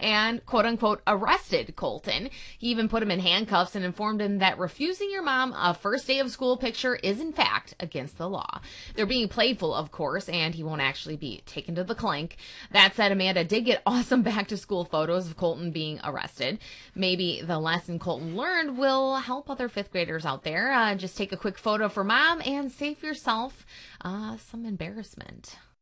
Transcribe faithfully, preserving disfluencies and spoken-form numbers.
and quote unquote arrested Colton. He even put him in handcuffs and informed him that refusing your mom a first day of school picture is in fact against the law. They're being playful, of course, and he won't actually be taken to the clink. That said, Amanda did get awesome back to school photos of Colton being arrested. Maybe the lesson Colton learned will help other fifth graders out there. Uh, just take a quick photo for mom and save yourself uh, some embarrassment.